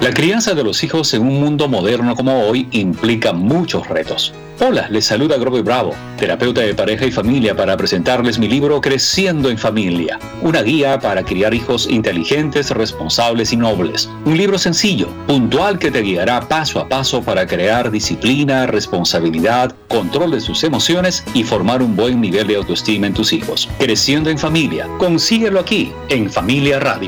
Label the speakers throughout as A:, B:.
A: La crianza de los hijos en un mundo moderno como hoy implica muchos retos. Hola, les saluda Grover Bravo, terapeuta de pareja y familia, para presentarles mi libro Creciendo en Familia, una guía para criar hijos inteligentes, responsables y nobles. Un libro sencillo, puntual, que te guiará paso a paso para crear disciplina, responsabilidad, control de sus emociones y formar un buen nivel de autoestima en tus hijos. Creciendo en Familia, consíguelo aquí, en Familia Radio.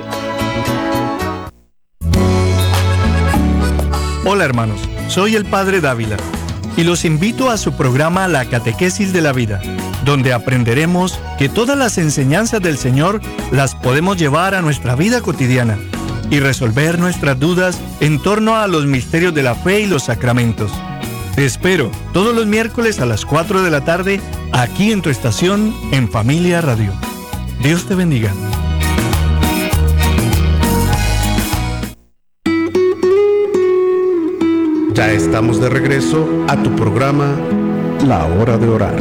B: Hola hermanos, soy el Padre Dávila y los invito a su programa La Catequesis de la Vida, donde aprenderemos que todas las enseñanzas del Señor las podemos llevar a nuestra vida cotidiana y resolver nuestras dudas en torno a los misterios de la fe y los sacramentos. Te espero todos los miércoles a las 4 de la tarde aquí en tu estación en Familia Radio. Dios te bendiga.
C: Ya estamos de regreso a tu programa La Hora de Orar.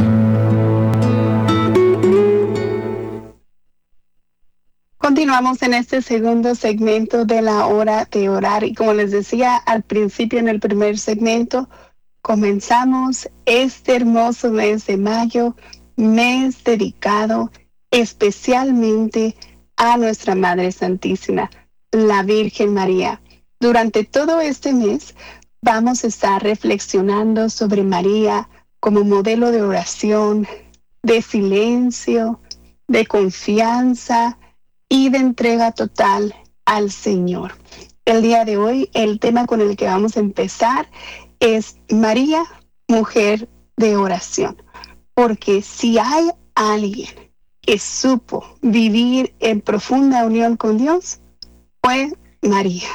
D: Continuamos en este segundo segmento de La Hora de Orar y como les decía al principio en el primer segmento, comenzamos este hermoso mes de mayo, mes dedicado especialmente a nuestra Madre Santísima, la Virgen María. Durante todo este mes vamos a estar reflexionando sobre María como modelo de oración, de silencio, de confianza y de entrega total al Señor. El día de hoy, el tema con el que vamos a empezar es María, mujer de oración. Porque si hay alguien que supo vivir en profunda unión con Dios, fue María.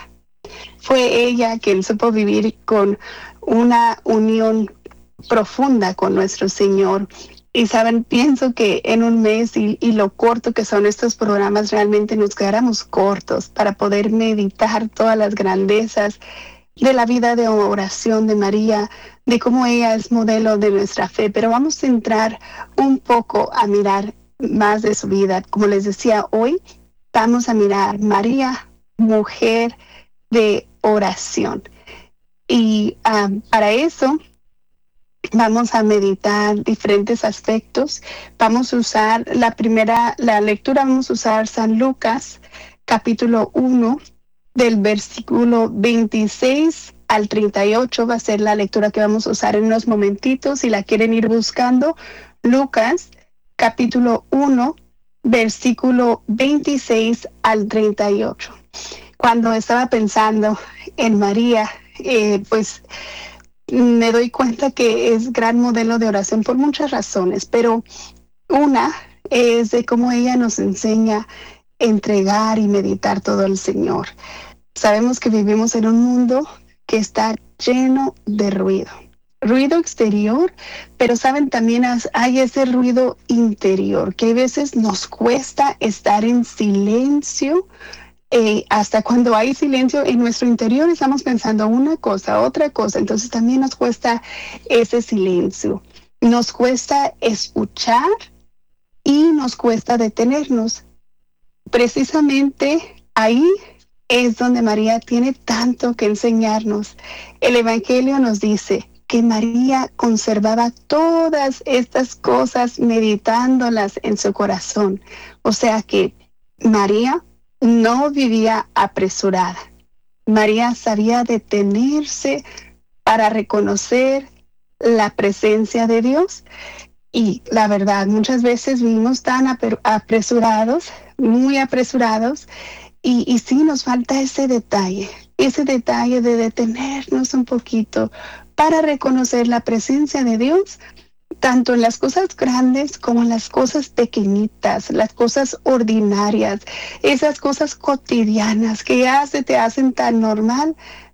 D: Fue ella quien supo vivir con una unión profunda con nuestro Señor. Y saben, pienso que en un mes y lo corto que son estos programas, realmente nos quedáramos cortos para poder meditar todas las grandezas de la vida de oración de María, de cómo ella es modelo de nuestra fe. Pero vamos a entrar un poco a mirar más de su vida. Como les decía, hoy vamos a mirar María, mujer de oración. Y para eso vamos a meditar diferentes aspectos. Vamos a usar la lectura, vamos a usar San Lucas, capítulo 1, del versículo 26 al 38. Va a ser la lectura que vamos a usar en unos momentitos. Si la quieren ir buscando, Lucas, capítulo 1, versículo 26 al 38. Cuando estaba pensando en María, pues me doy cuenta que es gran modelo de oración por muchas razones, pero una es de cómo ella nos enseña a entregar y meditar todo al Señor. Sabemos que vivimos en un mundo que está lleno de ruido exterior, pero saben, también hay ese ruido interior, que a veces nos cuesta estar en silencio. Hasta cuando hay silencio en nuestro interior estamos pensando una cosa, otra cosa. Entonces también nos cuesta ese silencio. Nos cuesta escuchar y nos cuesta detenernos. Precisamente ahí es donde María tiene tanto que enseñarnos. El Evangelio nos dice que María conservaba todas estas cosas meditándolas en su corazón. O sea que María no vivía apresurada. María sabía detenerse para reconocer la presencia de Dios. Y la verdad, muchas veces vivimos tan apresurados, muy apresurados, y sí nos falta ese detalle de detenernos un poquito para reconocer la presencia de Dios, tanto en las cosas grandes como en las cosas pequeñitas, las cosas ordinarias, esas cosas cotidianas que ya se te hacen tan normal,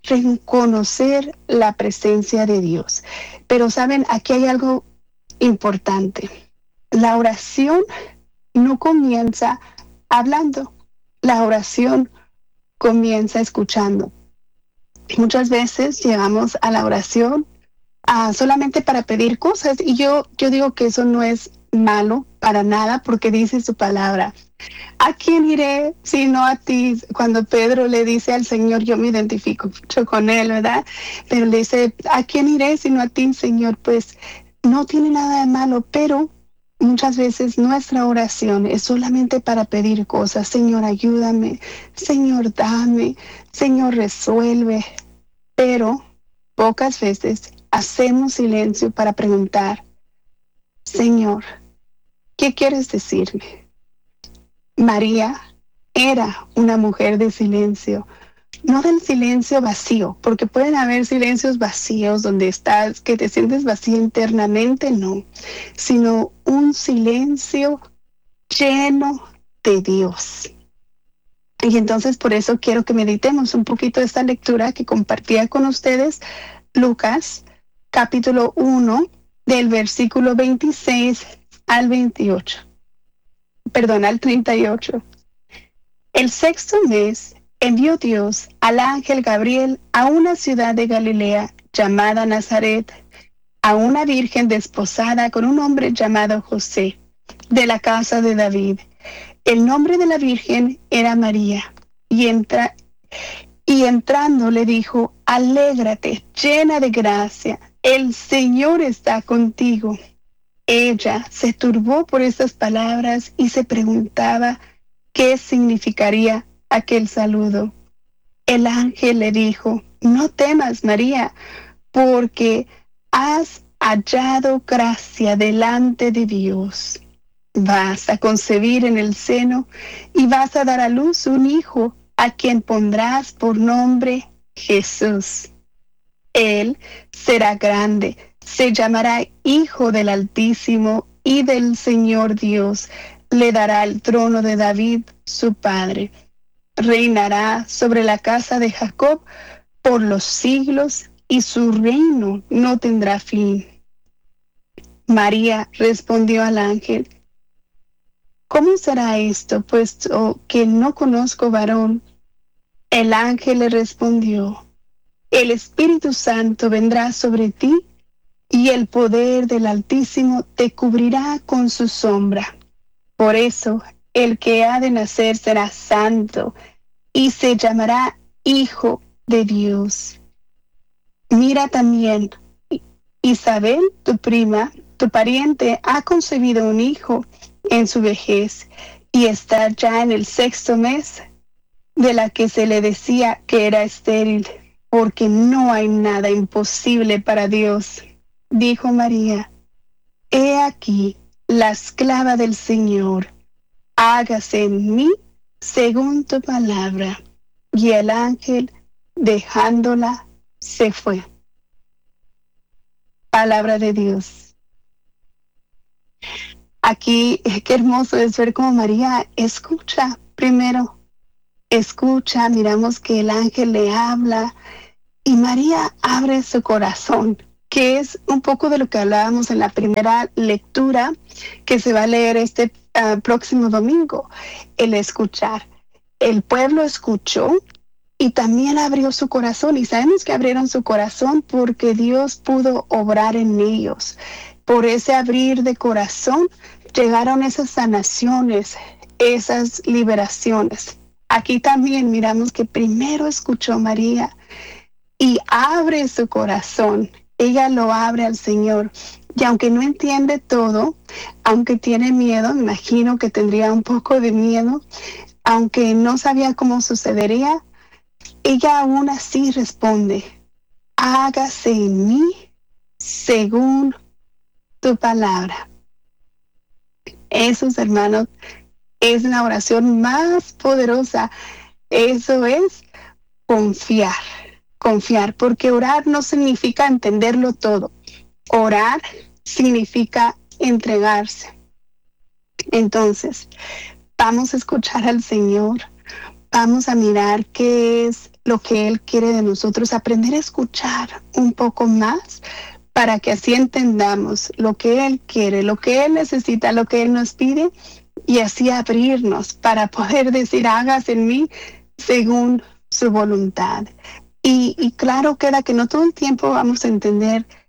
D: reconocer la presencia de Dios. Pero saben, aquí hay algo importante. La oración no comienza hablando, la oración comienza escuchando. Muchas veces llegamos a la oración solamente para pedir cosas, y yo digo que eso no es malo para nada, porque dice su palabra. ¿A quién iré sino a ti? Cuando Pedro le dice al Señor, yo me identifico mucho con él, ¿verdad? Pero le dice, ¿a quién iré sino a ti, Señor? Pues no tiene nada de malo, pero muchas veces nuestra oración es solamente para pedir cosas. Señor, ayúdame. Señor, dame. Señor, resuelve. Pero pocas veces hacemos silencio para preguntar, Señor, ¿qué quieres decirme? María era una mujer de silencio, no del silencio vacío, porque pueden haber silencios vacíos donde estás, que te sientes vacío internamente, no, sino un silencio lleno de Dios. Y entonces por eso quiero que meditemos un poquito esta lectura que compartía con ustedes, Lucas, capítulo 1, del versículo 26 al 28. Perdón, al 38. El sexto mes envió Dios al ángel Gabriel a una ciudad de Galilea llamada Nazaret, a una virgen desposada con un hombre llamado José, de la casa de David. El nombre de la virgen era María, y entrando le dijo, alégrate, llena de gracia, el Señor está contigo. Ella se turbó por estas palabras y se preguntaba qué significaría aquel saludo. El ángel le dijo, no temas, María, porque has hallado gracia delante de Dios. Vas a concebir en el seno y vas a dar a luz un hijo a quien pondrás por nombre Jesús. Él será grande, se llamará Hijo del Altísimo, y del Señor Dios le dará el trono de David, su padre. Reinará sobre la casa de Jacob por los siglos, y su reino no tendrá fin. María respondió al ángel, ¿cómo será esto, puesto que no conozco varón? El ángel le respondió, el Espíritu Santo vendrá sobre ti, y el poder del Altísimo te cubrirá con su sombra. Por eso, el que ha de nacer será santo, y se llamará Hijo de Dios. Mira también, Isabel, tu prima, tu pariente, ha concebido un hijo en su vejez, y está ya en el sexto mes, de la que se le decía que era estéril, porque no hay nada imposible para Dios. Dijo María, he aquí la esclava del Señor, hágase en mí según tu palabra. Y el ángel, dejándola, se fue. Palabra de Dios. Aquí, qué hermoso es ver cómo María escucha primero. Escucha, miramos que el ángel le habla y María abre su corazón, que es un poco de lo que hablábamos en la primera lectura que se va a leer este próximo domingo, el escuchar. El pueblo escuchó y también abrió su corazón, y sabemos que abrieron su corazón porque Dios pudo obrar en ellos. Por ese abrir de corazón llegaron esas sanaciones, esas liberaciones. Aquí también miramos que primero escuchó María y abre su corazón. Ella lo abre al Señor. Y aunque no entiende todo, aunque tiene miedo, me imagino que tendría un poco de miedo, aunque no sabía cómo sucedería, ella aún así responde, hágase en mí según tu palabra. Eso, hermanos, es la oración más poderosa. Eso es confiar, porque orar no significa entenderlo todo. Orar significa entregarse. Entonces, vamos a escuchar al Señor, vamos a mirar qué es lo que Él quiere de nosotros, aprender a escuchar un poco más para que así entendamos lo que Él quiere, lo que Él necesita, lo que Él nos pide, y así abrirnos para poder decir, hágase en mí según su voluntad. Y claro queda que no todo el tiempo vamos a entender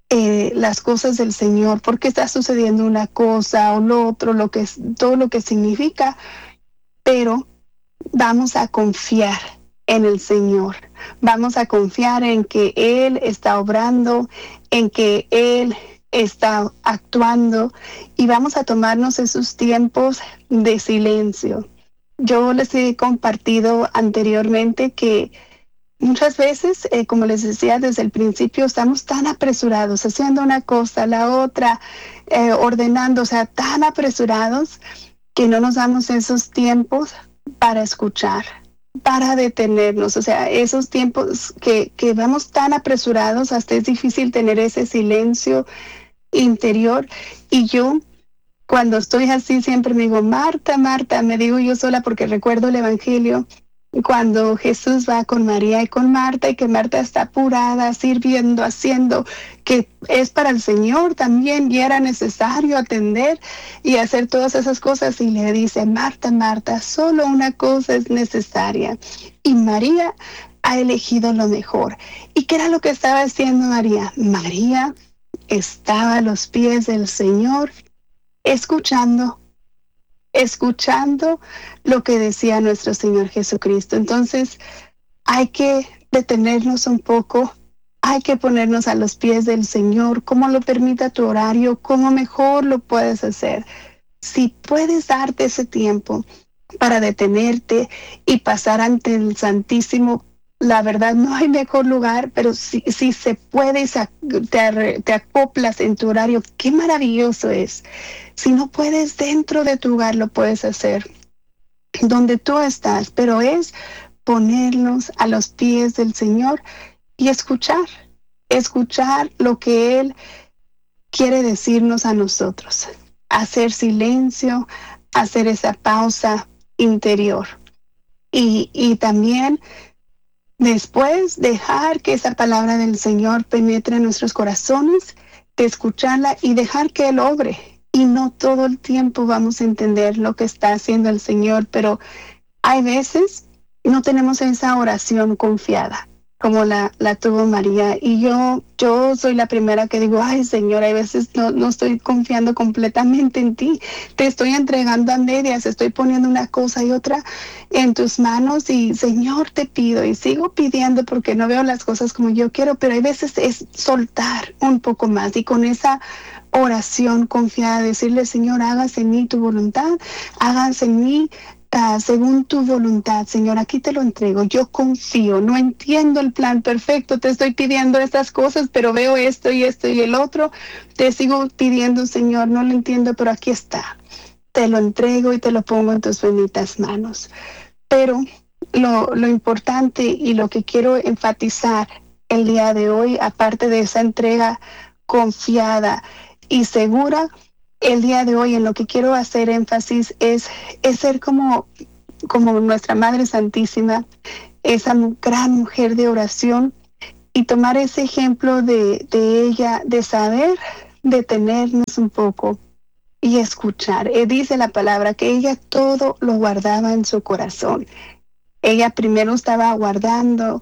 D: las cosas del Señor, por qué está sucediendo una cosa o lo otro, todo lo que significa, pero vamos a confiar en el Señor. Vamos a confiar en que Él está obrando, en que Él está actuando, y vamos a tomarnos esos tiempos de silencio. Yo les he compartido anteriormente que muchas veces, como les decía desde el principio, estamos tan apresurados, haciendo una cosa, la otra, ordenando, o sea, tan apresurados que no nos damos esos tiempos para escuchar, para detenernos. O sea, esos tiempos que vamos tan apresurados, hasta es difícil tener ese silencio interior. Y yo, cuando estoy así, siempre me digo, Marta, Marta, me digo yo sola, porque recuerdo el Evangelio cuando Jesús va con María y con Marta, y que Marta está apurada, sirviendo, haciendo, que es para el Señor también, y era necesario atender y hacer todas esas cosas, y le dice, Marta, Marta, solo una cosa es necesaria, y María ha elegido lo mejor. ¿Y qué era lo que estaba haciendo María? María estaba a los pies del Señor, escuchando lo que decía nuestro Señor Jesucristo. Entonces, hay que detenernos un poco, hay que ponernos a los pies del Señor, como lo permita tu horario, como mejor lo puedes hacer. Si puedes darte ese tiempo para detenerte y pasar ante el Santísimo, la verdad no hay mejor lugar, pero si se puede, te acoplas en tu horario, qué maravilloso es. Si no puedes dentro de tu hogar, lo puedes hacer donde tú estás, pero es ponernos a los pies del Señor y escuchar lo que Él quiere decirnos a nosotros, hacer silencio, hacer esa pausa interior, y también después dejar que esa palabra del Señor penetre en nuestros corazones, de escucharla y dejar que Él obre. Y no todo el tiempo vamos a entender lo que está haciendo el Señor, pero hay veces no tenemos esa oración confiada como la tuvo María. Y yo soy la primera que digo, ay Señor, hay veces no estoy confiando completamente en ti. Te estoy entregando a medias, estoy poniendo una cosa y otra en tus manos, y Señor, te pido, y sigo pidiendo porque no veo las cosas como yo quiero, pero hay veces es soltar un poco más, y con esa oración confiada decirle, Señor, hágase en mí tu voluntad, hágase en mí según tu voluntad, Señor, aquí te lo entrego. Yo confío, no entiendo el plan perfecto, te estoy pidiendo estas cosas, pero veo esto y esto y el otro, te sigo pidiendo, Señor, no lo entiendo, pero aquí está, te lo entrego y te lo pongo en tus benditas manos. Pero lo importante y lo que quiero enfatizar el día de hoy, aparte de esa entrega confiada y segura, el día de hoy en lo que quiero hacer énfasis es ser como nuestra Madre Santísima, esa gran mujer de oración, y tomar ese ejemplo de ella, de saber detenernos un poco y escuchar. Dice la palabra que ella todo lo guardaba en su corazón. Ella primero estaba guardando,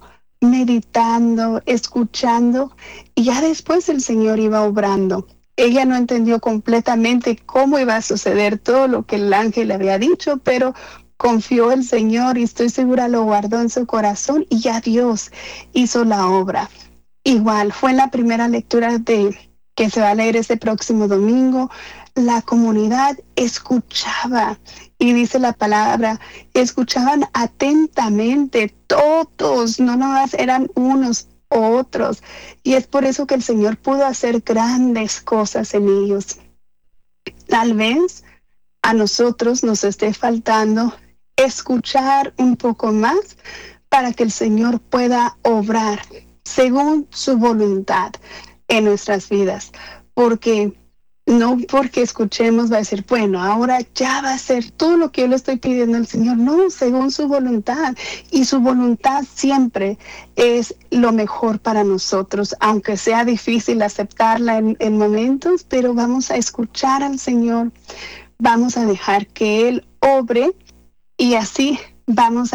D: meditando, escuchando, y ya después el Señor iba obrando. Ella no entendió completamente cómo iba a suceder todo lo que el ángel le había dicho, pero confió el Señor, y estoy segura lo guardó en su corazón, y ya Dios hizo la obra. Igual fue en la primera lectura que se va a leer este próximo domingo. La comunidad escuchaba, y dice la palabra, escuchaban atentamente todos, no nomás eran unos otros, y es por eso que el Señor pudo hacer grandes cosas en ellos. Tal vez a nosotros nos esté faltando escuchar un poco más para que el Señor pueda obrar según su voluntad en nuestras vidas, porque no porque escuchemos va a decir, bueno, ahora ya va a ser todo lo que yo le estoy pidiendo al Señor. No, según su voluntad. Y su voluntad siempre es lo mejor para nosotros, aunque sea difícil aceptarla en momentos, pero vamos a escuchar al Señor, vamos a dejar que Él obre, y así vamos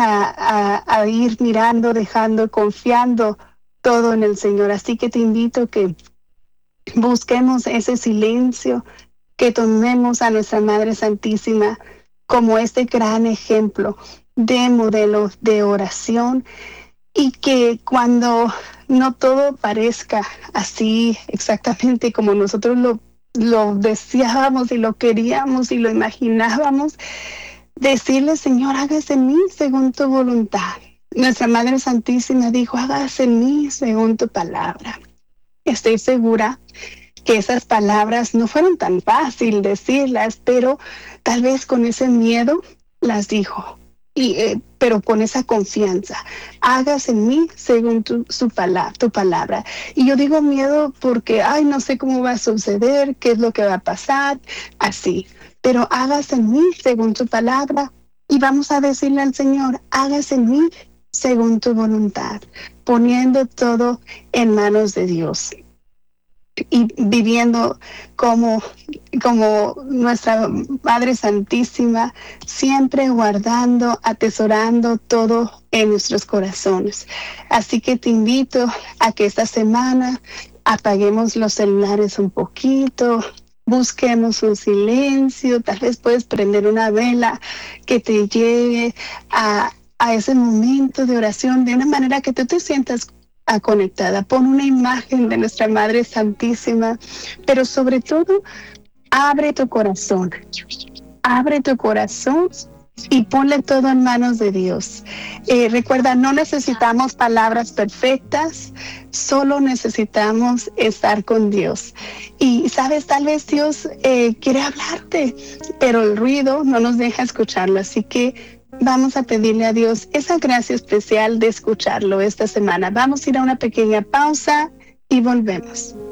D: a ir mirando, dejando, confiando todo en el Señor. Así que te invito que Busquemos ese silencio, que tomemos a nuestra Madre Santísima como este gran ejemplo de modelo de oración, y que cuando no todo parezca así exactamente como nosotros lo deseábamos y lo queríamos y lo imaginábamos, decirle: Señor, hágase en mí según tu voluntad. Nuestra Madre Santísima dijo: hágase en mí según tu palabra. Estoy segura que esas palabras no fueron tan fácil decirlas, pero tal vez con ese miedo las dijo, pero con esa confianza: hágase en mí según tu palabra. Y yo digo miedo porque, no sé cómo va a suceder, qué es lo que va a pasar, así. Pero hágase en mí según tu palabra, y vamos a decirle al Señor: hágase en mí según tu voluntad, poniendo todo en manos de Dios y viviendo como nuestra Madre Santísima, siempre guardando, atesorando todo en nuestros corazones. Así que te invito a que esta semana apaguemos los celulares un poquito, busquemos un silencio. Tal vez puedes prender una vela que te lleve a ese momento de oración de una manera que tú te sientas conectada. Pon una imagen de nuestra Madre Santísima, pero sobre todo, abre tu corazón y ponle todo en manos de Dios. Recuerda, no necesitamos palabras perfectas, solo necesitamos estar con Dios. Y sabes, tal vez Dios quiere hablarte, pero el ruido no nos deja escucharlo, así que vamos a pedirle a Dios esa gracia especial de escucharlo esta semana. Vamos a ir a una pequeña pausa y volvemos.